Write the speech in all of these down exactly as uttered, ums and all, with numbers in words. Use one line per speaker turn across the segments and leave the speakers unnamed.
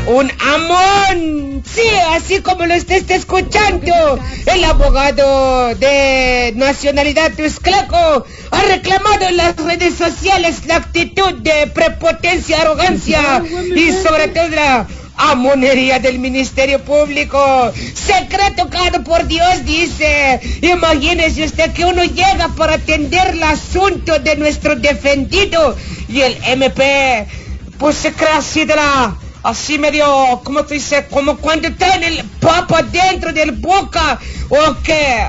un Amón, sí, así como lo estés escuchando. El abogado de nacionalidad tuzclaco ha reclamado en las redes sociales la actitud de prepotencia, arrogancia y sobre todo la amonería del Ministerio Público. Secreto claro por Dios, dice. Imagínese usted que uno llega para atender el asunto de nuestro defendido y el M P pues se cree así de la... así medio, ¿cómo te dice? Como cuando está en el papa dentro del boca. ¿O qué?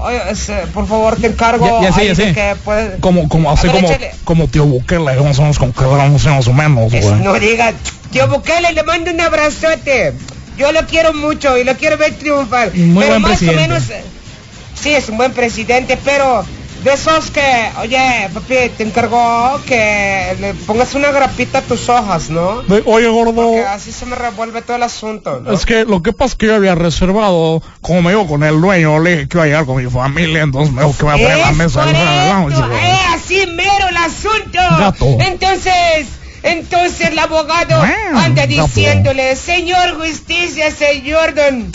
Por favor, te encargo.
Ya, ya sé, ya sé.
Que puede...
Como, como, así
ver,
como,
échale.
Como tío Bukele, más o menos, como que más o menos, güey.
No digas, tío Bukele, le mando un abrazote. Yo lo quiero mucho y lo quiero ver triunfar.
Muy
pero
buen
más
presidente.
o menos, sí, es un buen presidente, pero... de esos que, oye, papi, te encargó que le pongas una grapita a tus hojas, ¿no?
De, oye, gordo.
Porque así se me revuelve todo el asunto, ¿no?
Es que lo que pasa es que yo había reservado, como me digo con el dueño, le dije que iba a llegar con mi familia, entonces me dijo que iba a poner la mesa del lounge.
Eh, así mero el asunto.
Gato.
Entonces, entonces el abogado
Bueno,
anda
gato.
diciéndole, señor justicia, señor don,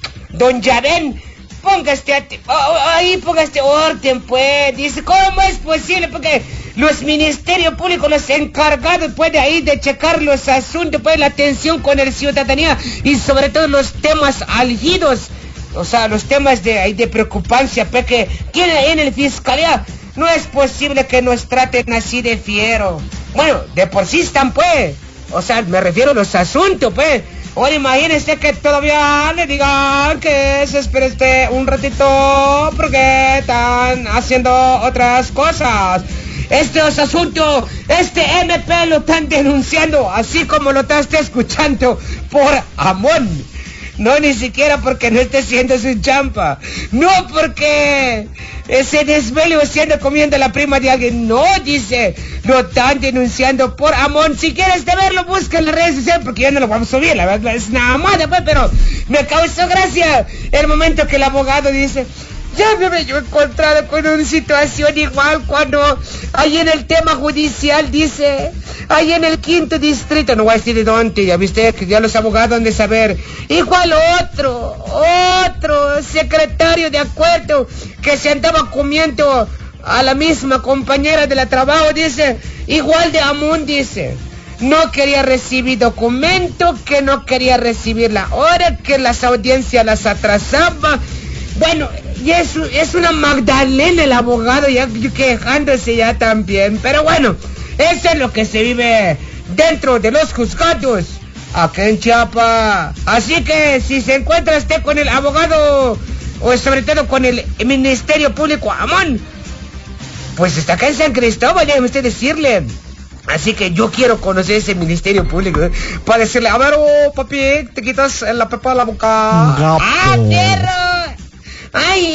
don Yadén, ponga este, oh, ahí ponga este orden, pues. Dice, ¿cómo es posible? Porque los ministerios públicos, los encargados, pues, de ahí de checar los asuntos, pues, la atención con la ciudadanía y sobre todo los temas álgidos, o sea, los temas de, ahí de preocupancia, pues, que tiene ahí en el fiscalía. No es posible que nos traten así de fiero. Bueno, de por sí están, pues. O sea, me refiero a los asuntos, pues. Ahora imagínese que todavía le digan que se espere este un ratito porque están haciendo otras cosas. Estos asuntos, este M P lo están denunciando, así como lo estás escuchando, por Amón. No, ni siquiera porque no esté haciendo su champa. No porque se desvele o siendo comiendo la prima de alguien. No, dice, lo están denunciando por Amón. Si quieres de verlo, busca en las redes sociales, porque yo no lo vamos a subir, la verdad es nada más, pues, pero me causó gracia el momento que el abogado dice... Ya me había yo encontrado con una situación igual cuando ahí en el tema judicial dice, ahí en el quinto distrito, no voy a decir de dónde, ya viste que ya los abogados han de saber, igual otro, otro secretario de acuerdo que se andaba comiendo a la misma compañera de la trabajo, dice, igual de Amón, dice. No quería recibir documento, que no quería recibir la hora, que las audiencias las atrasaba. Bueno, y es, es una Magdalena el abogado ya quejándose ya también. Pero bueno, eso es lo que se vive dentro de los juzgados acá en Chiapas. Así que si se encuentra usted con el abogado o sobre todo con el Ministerio Público Amón, pues está acá en San Cristóbal, déjeme usted decirle. Así que yo quiero conocer ese Ministerio Público, ¿eh? Para decirle, a ver, oh, papi, te quitas la pepa de la boca.
Gato.
¡Ah, perro! ¡Ay!